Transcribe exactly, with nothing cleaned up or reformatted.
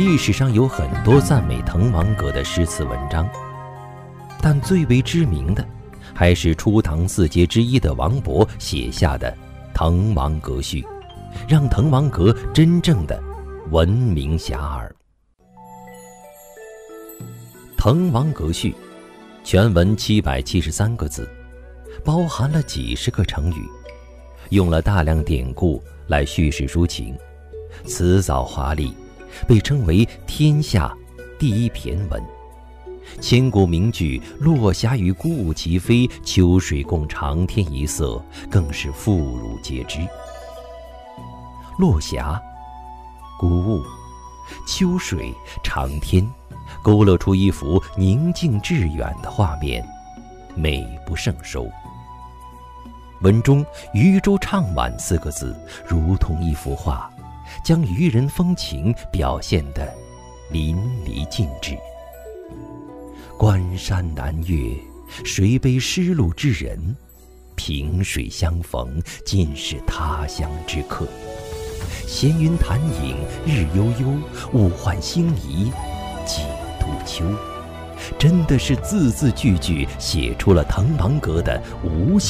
历史上有很多赞美滕王阁的诗词文章，但最为知名的还是初唐四杰之一的王勃写下的《滕王阁序》，让滕王阁真正的闻名遐迩。《滕王阁序》全文七百七十三个字，包含了几十个成语，用了大量典故来叙事抒情，辞藻华丽，被称为天下第一骈文。千古名句“落霞与孤鹜齐飞，秋水共长天一色”更是妇孺皆知。落霞、孤鹜、秋水、长天，勾勒出一幅宁静致远的画面，美不胜收。文中“渔舟唱晚”四个字如同一幅画，将渔人风情表现得淋漓尽致。关山难越，谁悲失路之人？萍水相逢，尽是他乡之客。闲云潭影日悠悠，物换星移几度秋。真的是字字句句写出了滕王阁的无限